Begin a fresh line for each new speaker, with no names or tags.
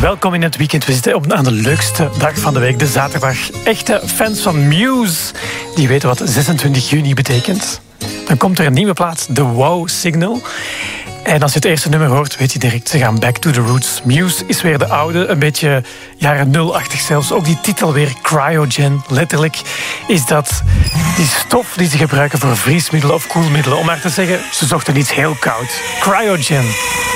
Welkom in het weekend. We zitten aan de leukste dag van de week, de zaterdag. Echte fans van Muse, die weten wat 26 juni betekent. Dan komt er een nieuwe plaat, The Wow Signal. En als je het eerste nummer hoort, weet je direct, ze gaan back to the roots. Muse is weer de oude, een beetje jaren 0-achtig zelfs. Ook die titel weer, cryogen, letterlijk is dat die stof die ze gebruiken voor vriesmiddelen of koelmiddelen. Om maar te zeggen, ze zochten iets heel koud. Cryogen.